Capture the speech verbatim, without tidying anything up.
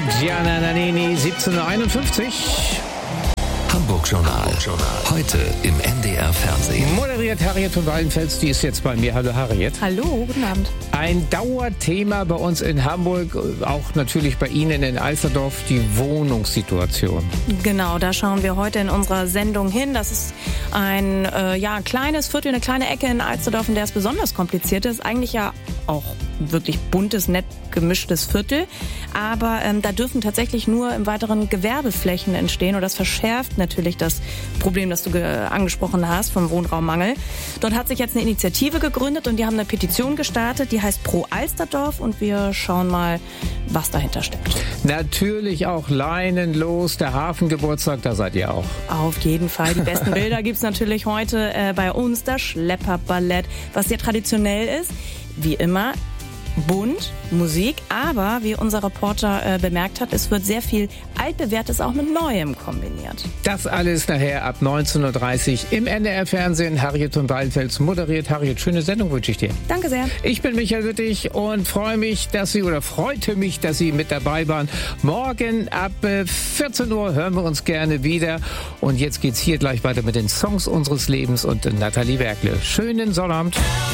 Gianna Nannini, siebzehn Uhr einundfünfzig. Hamburg Journal. Heute im N D R Fernsehen. Moderiert Harriet von Wallenfels, die ist jetzt bei mir. Hallo Harriet. Hallo, guten Abend. Ein Dauerthema bei uns in Hamburg, auch natürlich bei Ihnen in Alsterdorf, die Wohnungssituation. Genau, da schauen wir heute in unserer Sendung hin. Das ist ein äh, ja, kleines Viertel, eine kleine Ecke in Alsterdorf, in der es besonders kompliziert ist. Eigentlich ja auch wirklich buntes, nett gemischtes Viertel. Aber ähm, da dürfen tatsächlich nur im Weiteren Gewerbeflächen entstehen. Und das verschärft natürlich das Problem, das du ge- angesprochen hast, vom Wohnraummangel. Dort hat sich jetzt eine Initiative gegründet und die haben eine Petition gestartet, die heißt Pro Alsterdorf. Und wir schauen mal, was dahinter steckt. Natürlich auch leinenlos, der Hafengeburtstag, da seid ihr auch. Auf jeden Fall. Die besten Bilder gibt's natürlich heute äh, bei uns, das Schlepperballett, was sehr traditionell ist. Wie immer, bunt, Musik, aber wie unser Reporter äh, bemerkt hat, es wird sehr viel Altbewährtes auch mit Neuem kombiniert. Das alles nachher ab neunzehn Uhr dreißig im N D R Fernsehen. Harriet von Wallenfels moderiert. Harriet, schöne Sendung wünsche ich dir. Danke sehr. Ich bin Michael Wittig und freue mich, dass Sie oder freute mich, dass Sie mit dabei waren. Morgen ab vierzehn Uhr hören wir uns gerne wieder. Und jetzt geht's hier gleich weiter mit den Songs unseres Lebens und Nathalie Werkle. Schönen Sonnabend.